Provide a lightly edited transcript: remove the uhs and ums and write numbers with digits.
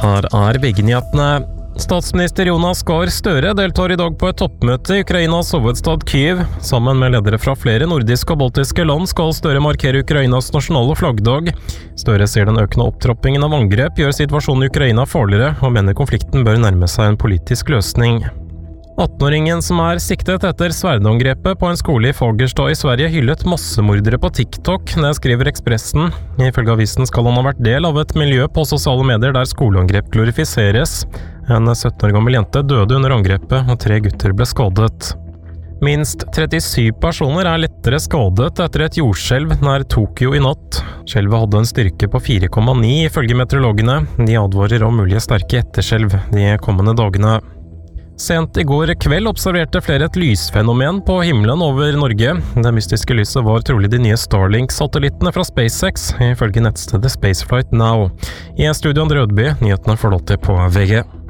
Her VG-nyhetene. Statsminister Jonas Gahr Støre deltar i dag på et toppmøte i Ukrainas hovedstad Kyiv. Sammen med ledere fra flere nordiske og baltiske land skal Støre markere Ukrainas nasjonale flaggdag. Støre sier den økende opptrappingen av angrep gjør situasjonen i Ukraina farligere, og mener konflikten bør nærme seg en politisk løsning. 18-åringen som siktet etter sverdangrepet på en skole i Fagerstad i Sverige hyllet massemordere på TikTok, det skriver Ekspressen. Ifølge avisen skal han ha vært del av et miljø på sosiale medier der skoleangrep glorifiseres. En 17 år gammel jente døde under angrepet, og 3 gutter ble skadet. Minst 37 personer lettere skadet etter et jordskjelv nær Tokyo i natt. Skjelvet hadde en styrke på 4,9 ifølge meteorologene. De advarer om mulige sterke etterskjelv de kommende dagene. Sent i går kveld observerte flere et lysfenomen på himmelen over Norge. Det mystiske lyset var trolig de nye Starlink-satellittene fra SpaceX, ifølge nettstedet Spaceflight Now. I studio Andre Rødby, nyhetene får lov til på VG.